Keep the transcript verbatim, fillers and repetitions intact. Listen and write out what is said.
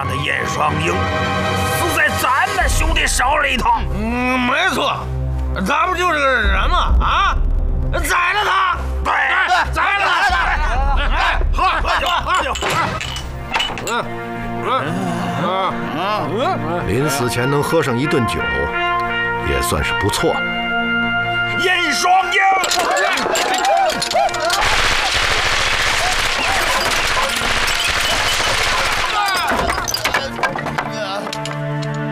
样的严双英死在咱们兄弟手里头。 嗯，没错，咱不就是个人吗？啊，宰了他！ 对， 宰了他！哎，喝喝酒，喝酒。嗯嗯嗯临死前能喝上一顿酒，也算是不错了。 严双英。